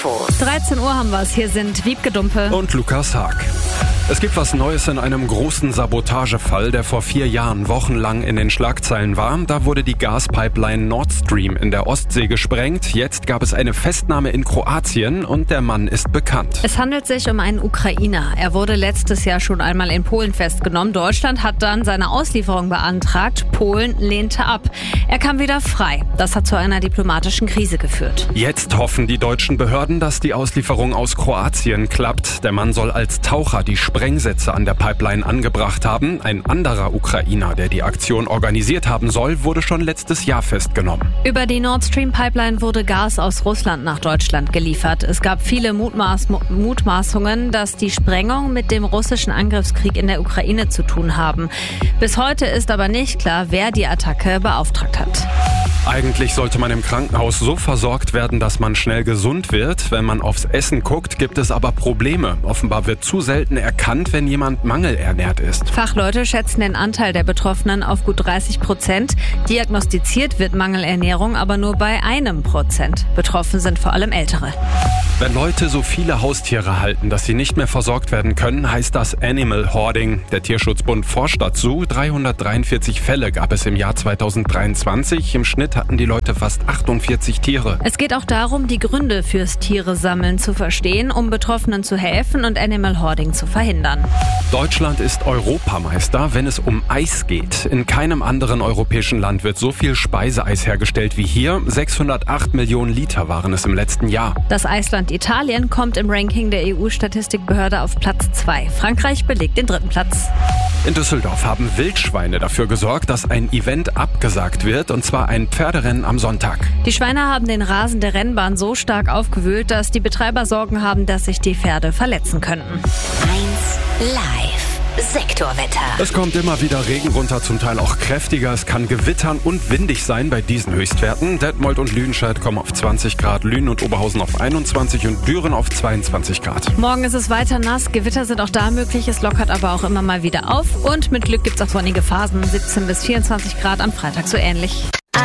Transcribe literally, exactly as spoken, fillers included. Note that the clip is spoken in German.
dreizehn Uhr haben wir es. Hier sind Wiebke Dumpe und Lukas Haag. Es gibt was Neues in einem großen Sabotagefall, der vor vier Jahren wochenlang in den Schlagzeilen war. Da wurde die Gaspipeline Nord Stream in der Ostsee gesprengt. Jetzt gab es eine Festnahme in Kroatien und der Mann ist bekannt. Es handelt sich um einen Ukrainer. Er wurde letztes Jahr schon einmal in Polen festgenommen. Deutschland hat dann seine Auslieferung beantragt. Polen lehnte ab. Er kam wieder frei. Das hat zu einer diplomatischen Krise geführt. Jetzt hoffen die deutschen Behörden, dass die Auslieferung aus Kroatien klappt. Der Mann soll als Taucher die Sprengsätze an der Pipeline angebracht haben. Ein anderer Ukrainer, der die Aktion organisiert haben soll, wurde schon letztes Jahr festgenommen. Über die Nord Stream Pipeline wurde Gas aus Russland nach Deutschland geliefert. Es gab viele Mutmaß- Mutmaßungen, dass die Sprengung mit dem russischen Angriffskrieg in der Ukraine zu tun haben. Bis heute ist aber nicht klar, wer die Attacke beauftragt hat. Eigentlich sollte man im Krankenhaus so versorgt werden, dass man schnell gesund wird. Wenn man aufs Essen guckt, gibt es aber Probleme. Offenbar wird zu selten erkannt, wenn jemand mangelernährt ist. Fachleute schätzen den Anteil der Betroffenen auf gut dreißig Prozent. Diagnostiziert wird Mangelernährung aber nur bei einem Prozent. Betroffen sind vor allem Ältere. Wenn Leute so viele Haustiere halten, dass sie nicht mehr versorgt werden können, heißt das Animal Hoarding. Der Tierschutzbund forscht dazu. dreihundertdreiundvierzig Fälle gab es im Jahr zweitausenddreiundzwanzig. Im Schnitt hatten die Leute fast achtundvierzig Tiere. Es geht auch darum, die Gründe fürs Tiere-Sammeln zu verstehen, um Betroffenen zu helfen und Animal Hoarding zu verhindern. Deutschland ist Europameister, wenn es um Eis geht. In keinem anderen europäischen Land wird so viel Speiseeis hergestellt wie hier. sechshundertacht Millionen Liter waren es im letzten Jahr. Das Eisland Italien kommt im Ranking der E U-Statistikbehörde auf Platz zwei. Frankreich belegt den dritten Platz. In Düsseldorf haben Wildschweine dafür gesorgt, dass ein Event abgesagt wird, und zwar ein Pferderennen am Sonntag. Die Schweine haben den Rasen der Rennbahn so stark aufgewühlt, dass die Betreiber Sorgen haben, dass sich die Pferde verletzen könnten. eins Live. Sektorwetter. Es kommt immer wieder Regen runter, zum Teil auch kräftiger. Es kann gewittern und windig sein bei diesen Höchstwerten. Detmold und Lüdenscheid kommen auf zwanzig Grad, Lünen und Oberhausen auf einundzwanzig und Düren auf zweiundzwanzig Grad. Morgen ist es weiter nass, Gewitter sind auch da möglich, es lockert aber auch immer mal wieder auf. Und mit Glück gibt es auch sonnige Phasen, siebzehn bis vierundzwanzig Grad, am Freitag so ähnlich.